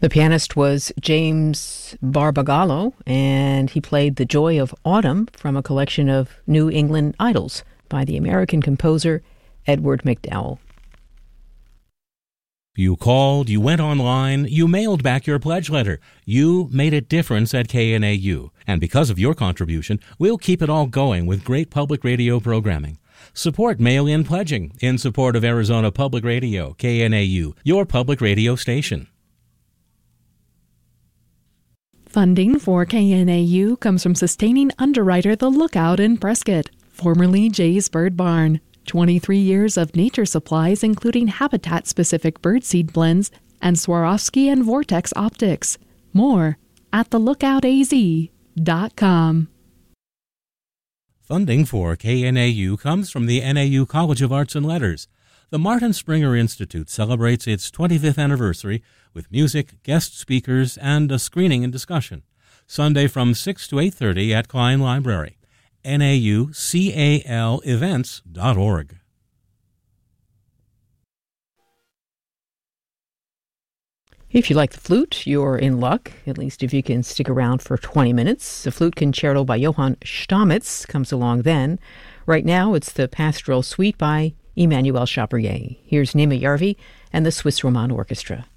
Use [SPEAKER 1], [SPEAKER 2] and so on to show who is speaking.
[SPEAKER 1] The pianist was James Barbagallo, and he played The Joy of Autumn from a collection of New England Idols by the American composer Edward McDowell.
[SPEAKER 2] You called, you went online, you mailed back your pledge letter. You made a difference at KNAU. And because of your contribution, we'll keep it all going with great public radio programming. Support mail-in pledging in support of Arizona Public Radio, KNAU, your public radio station.
[SPEAKER 3] Funding for KNAU comes from sustaining underwriter The Lookout in Prescott, formerly Jay's Bird Barn. 23 years of nature supplies, including habitat-specific birdseed blends and Swarovski and Vortex optics. More at thelookoutaz.com.
[SPEAKER 2] Funding for KNAU comes from the NAU College of Arts and Letters. The Martin Springer Institute celebrates its 25th anniversary with music, guest speakers, and a screening and discussion. Sunday from 6 to 8:30 at Klein Library. NAUCALevents.org.
[SPEAKER 1] If you like the flute, you're in luck, at least if you can stick around for 20 minutes. The Flute Concerto by Johann Stamitz comes along then. Right now, it's the Pastoral Suite by Emmanuel Chabrier. Here's Nima Yarvi and the Swiss Roman Orchestra.